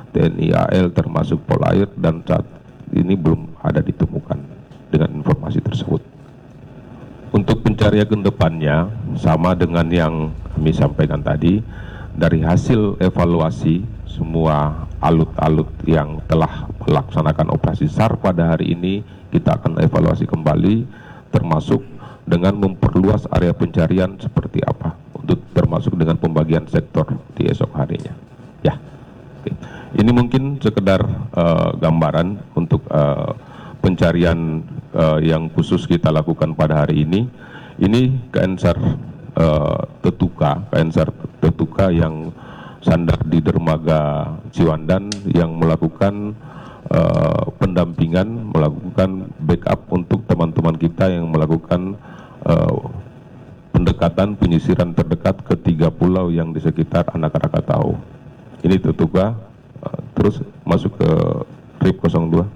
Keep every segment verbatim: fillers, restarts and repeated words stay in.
T N I A L termasuk Polair, dan saat ini belum ada ditemukan dengan informasi tersebut. Untuk pencarian ke depannya sama dengan yang kami sampaikan tadi, dari hasil evaluasi semua alut-alut yang telah melaksanakan operasi SAR pada hari ini kita akan evaluasi kembali, termasuk dengan memperluas area pencarian seperti apa, untuk termasuk dengan pembagian sektor di esok harinya. Ya, oke. Ini mungkin sekedar uh, gambaran untuk uh, pencarian uh, yang khusus kita lakukan pada hari ini. Ini K N SAR uh, Tetuka, K N SAR Tetuka yang sandar di dermaga Ciwandan yang melakukan uh, pendampingan, melakukan backup untuk teman-teman kita yang melakukan Uh, pendekatan penyisiran terdekat ke tiga pulau yang di sekitar Anak Krakatau. Ini Tetuka, uh, terus masuk ke R I P nol dua.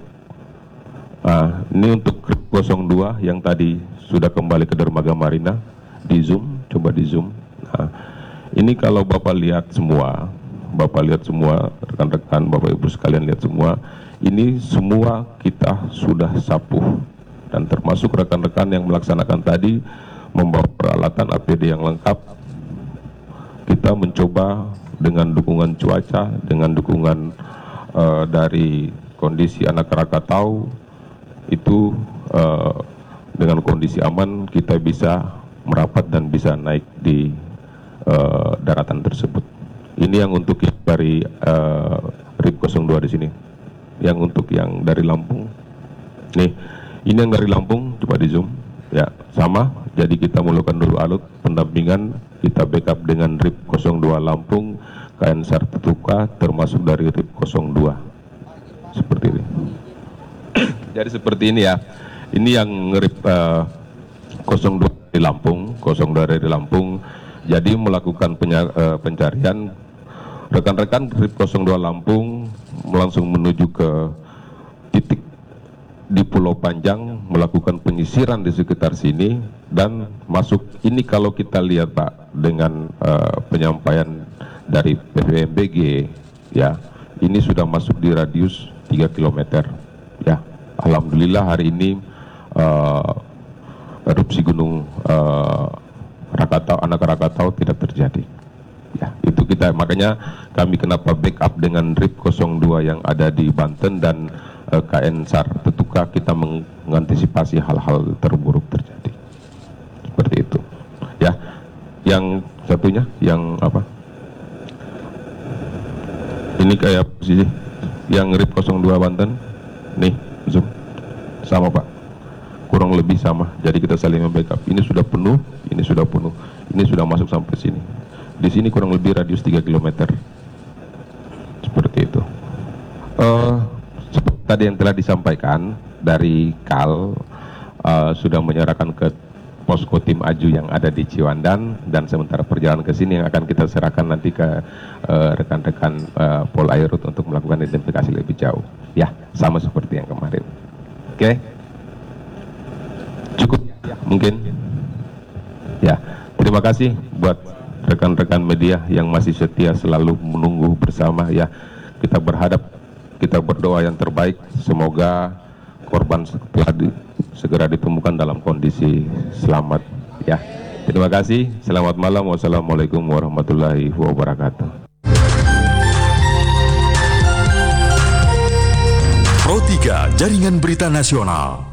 Nah, ini untuk R I P nol dua yang tadi sudah kembali ke dermaga Marina, di zoom, coba di zoom. Nah, ini kalau Bapak lihat semua, Bapak lihat semua, rekan-rekan, Bapak Ibu sekalian lihat semua, ini semua kita sudah sapuh. Dan termasuk rekan-rekan yang melaksanakan tadi membawa peralatan A P D yang lengkap. Kita mencoba dengan dukungan cuaca, dengan dukungan uh, dari kondisi Anak Krakatau itu uh, dengan kondisi aman kita bisa merapat dan bisa naik di uh, daratan tersebut. Ini yang untuk yang dari uh, R I P nol dua di sini. Yang untuk yang dari Lampung, nih. Ini yang dari Lampung, coba di zoom. Ya, sama. Jadi kita melakukan dulu alut pendampingan, kita backup dengan R I P nol dua Lampung, K N SAR Tetuka, termasuk dari R I P nol dua. Seperti ini. Jadi seperti ini ya. Ini yang R I P uh, nol dua di Lampung, nol dua dari Lampung. Jadi melakukan penya, uh, pencarian. Rekan-rekan R I P nol dua Lampung langsung menuju ke titik di Pulau Panjang, melakukan penyisiran di sekitar sini dan masuk. Ini kalau kita lihat Pak dengan uh, penyampaian dari P V M B G ya, ini sudah masuk di radius tiga kilometer ya. Alhamdulillah hari ini uh, erupsi gunung uh, Rakatau, Anak Krakatau tidak terjadi ya. Itu kita, makanya kami kenapa backup dengan R I P nol dua yang ada di Banten dan K N SAR Tetuka, kita mengantisipasi hal-hal terburuk terjadi. Seperti itu. Ya. Yang satunya yang apa? Ini kayak posisi yang R I P nol dua Banten. Nih, zoom. Sama, Pak. Kurang lebih sama. Jadi kita saling membackup. Ini sudah penuh, ini sudah penuh. Ini sudah masuk sampai sini. Di sini kurang lebih radius tiga kilometer. Seperti itu. Uh, Tadi yang telah disampaikan dari K A L uh, sudah menyerahkan ke posko tim Aju yang ada di Ciwandan, dan sementara perjalanan ke sini yang akan kita serahkan nanti ke rekan-rekan uh, uh, Polairut untuk melakukan identifikasi lebih jauh. Ya, sama seperti yang kemarin. Oke, okay. Cukup mungkin. Ya, terima kasih buat rekan-rekan media yang masih setia selalu menunggu bersama ya. Kita berhadap Kita berdoa yang terbaik, semoga korban setelah di, segera ditemukan dalam kondisi selamat ya. Terima kasih, selamat malam, wassalamualaikum warahmatullahi wabarakatuh. Pro tiga Jaringan Berita Nasional.